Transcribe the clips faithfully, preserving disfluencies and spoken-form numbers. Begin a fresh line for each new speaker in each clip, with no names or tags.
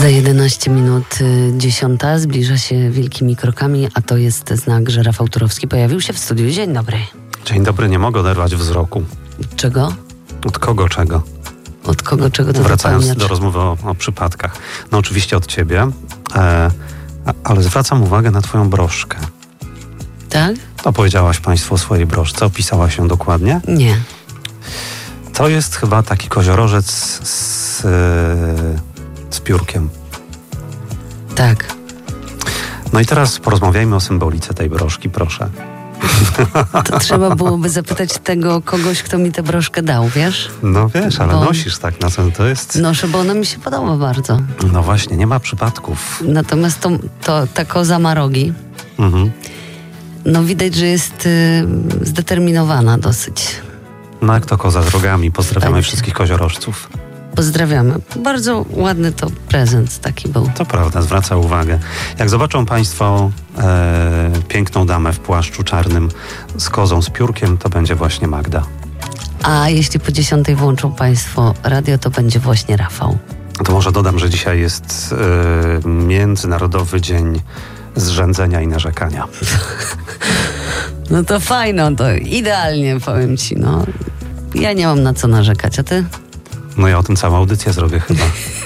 Za jedenaście minut dziesiąta zbliża się wielkimi krokami, a to jest znak, że Rafał Turowski pojawił się w studiu. Dzień dobry.
Dzień dobry, nie mogę oderwać wzroku.
Czego?
Od kogo czego?
Od kogo czego to
Wracając
dopełniacz?
do rozmowy o, o przypadkach. No oczywiście od ciebie, e, a, ale zwracam uwagę na twoją broszkę.
Tak?
Opowiedziałaś państwu o swojej broszce, opisałaś ją dokładnie?
Nie.
To jest chyba taki koziorożec z, e, z piórkiem.
Tak.
No i teraz porozmawiajmy o symbolice tej broszki, proszę.
To trzeba byłoby zapytać tego kogoś, kto mi tę broszkę dał, wiesz?
No wiesz, ale
Bo-
nosisz tak, na co to jest...
Noszę, bo ona mi się podoba bardzo.
No właśnie, nie ma przypadków.
Natomiast to, to ta koza ma rogi.
Mhm.
No widać, że jest y, zdeterminowana dosyć.
No jak to koza z rogami, pozdrawiamy
Tak.
wszystkich koziorożców.
Pozdrawiamy. Bardzo ładny to prezent taki był.
To prawda, zwraca uwagę. Jak zobaczą państwo e, piękną damę w płaszczu czarnym z kozą, z piórkiem, to będzie właśnie Magda.
A jeśli po dziesiątej włączą państwo radio, to będzie właśnie Rafał.
To może dodam, że dzisiaj jest e, Międzynarodowy Dzień Zrzędzenia i Narzekania.
No to fajno, to idealnie, powiem ci, no. Ja nie mam na co narzekać, a ty?
No ja o tym całą audycję zrobię chyba.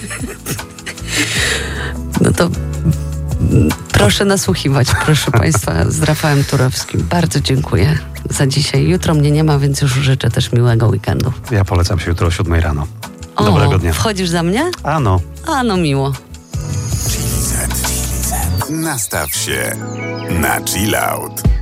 No to mm, proszę nasłuchiwać, proszę państwa, z Rafałem Turowskim. Bardzo dziękuję za dzisiaj. Jutro mnie nie ma, więc już życzę też miłego weekendu.
Ja polecam się jutro o siódmej rano.
O,
Dobrego dnia.
wchodzisz za mnie?
Ano.
A, no miło.
Nastaw się na chill out.